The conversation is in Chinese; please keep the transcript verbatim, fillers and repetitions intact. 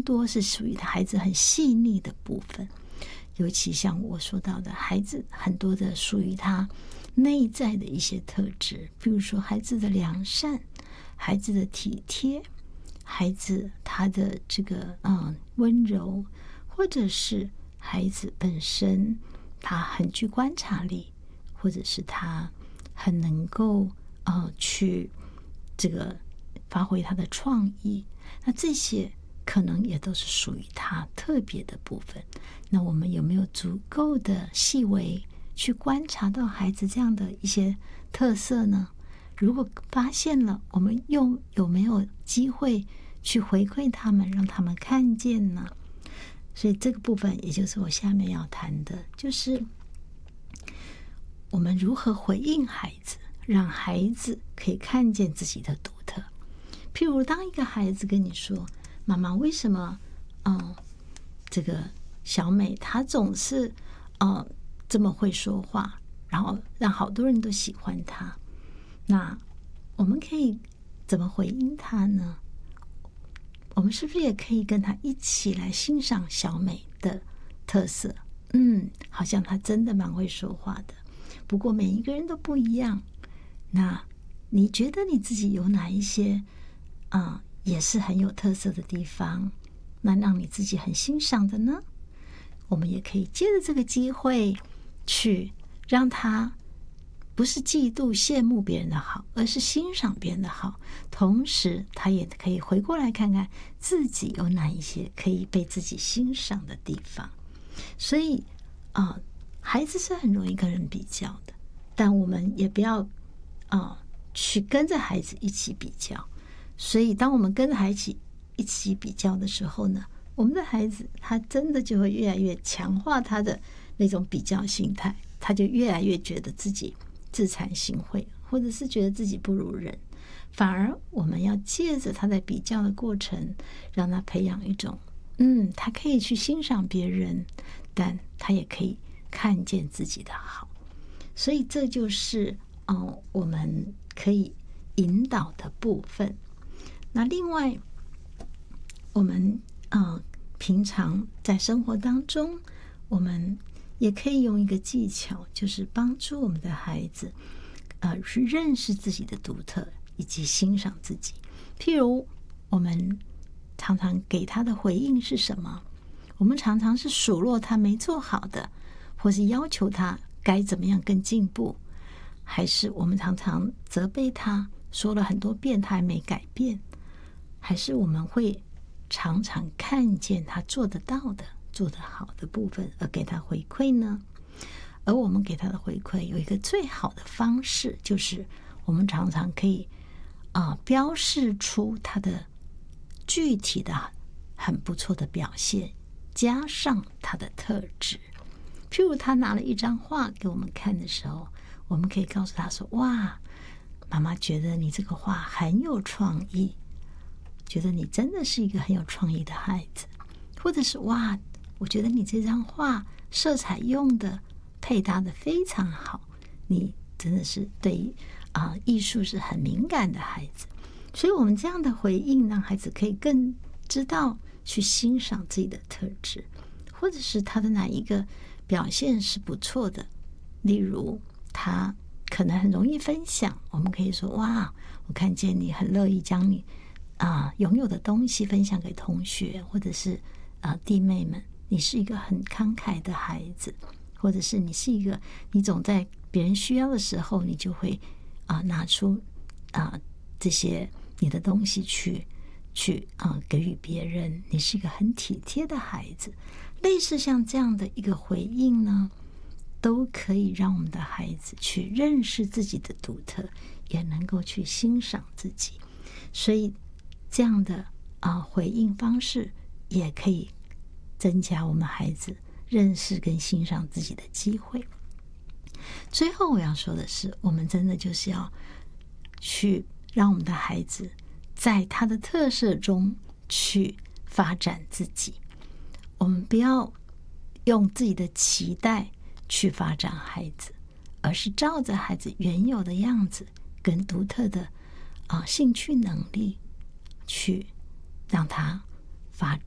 多是属于孩子很细腻的部分，尤其像我说到的，孩子很多的属于他内在的一些特质，比如说孩子的良善，孩子的体贴，孩子他的这个嗯温柔，或者是孩子本身他很具观察力，或者是他很能够呃去这个发挥他的创意，那这些可能也都是属于他特别的部分。那我们有没有足够的细微去观察到孩子这样的一些特色呢？如果发现了，我们又有没有机会去回馈他们，让他们看见呢？所以这个部分也就是我下面要谈的，就是我们如何回应孩子，让孩子可以看见自己的独特。譬如当一个孩子跟你说，妈妈，为什么嗯，这个小美她总是嗯这么会说话，然后让好多人都喜欢她，那我们可以怎么回应她呢？我们是不是也可以跟她一起来欣赏小美的特色？嗯，好像她真的蛮会说话的，不过每一个人都不一样。那你觉得你自己有哪一些啊、嗯，也是很有特色的地方，那让你自己很欣赏的呢？我们也可以借着这个机会去让他不是嫉妒羡慕别人的好，而是欣赏别人的好，同时他也可以回过来看看自己有哪一些可以被自己欣赏的地方。所以啊、呃，孩子是很容易跟人比较的，但我们也不要啊、呃、去跟着孩子一起比较。所以当我们跟着孩子一起比较的时候呢，我们的孩子他真的就会越来越强化他的那种比较心态，他就越来越觉得自己自惭形秽，或者是觉得自己不如人。反而我们要借着他在比较的过程，让他培养一种嗯，他可以去欣赏别人，但他也可以看见自己的好。所以这就是嗯，我们可以引导的部分。那另外我们呃平常在生活当中，我们也可以用一个技巧，就是帮助我们的孩子呃去认识自己的独特以及欣赏自己。譬如我们常常给他的回应是什么？我们常常是数落他没做好的，或是要求他该怎么样更进步，还是我们常常责备他，说了很多遍他还没改变，还是我们会常常看见他做得到的做得好的部分而给他回馈呢？而我们给他的回馈有一个最好的方式，就是我们常常可以啊、呃、标示出他的具体的很不错的表现，加上他的特质。譬如他拿了一张画给我们看的时候，我们可以告诉他说，哇，妈妈觉得你这个画很有创意，觉得你真的是一个很有创意的孩子。或者是哇，我觉得你这张画色彩用的配搭的非常好，你真的是对于啊、呃、艺术是很敏感的孩子。所以我们这样的回应让孩子可以更知道去欣赏自己的特质，或者是他的哪一个表现是不错的。例如他可能很容易分享，我们可以说，哇，我看见你很乐意将你啊拥有的东西分享给同学，或者是啊弟妹们，你是一个很慷慨的孩子，或者是你是一个你总在别人需要的时候，你就会啊拿出啊这些你的东西去去啊给予别人，你是一个很体贴的孩子。类似像这样的一个回应呢，都可以让我们的孩子去认识自己的独特，也能够去欣赏自己。所以这样的啊回应方式也可以增加我们孩子认识跟欣赏自己的机会。最后我要说的是，我们真的就是要去让我们的孩子在他的特色中去发展自己。我们不要用自己的期待去发展孩子，而是照着孩子原有的样子跟独特的啊兴趣能力去让他发展。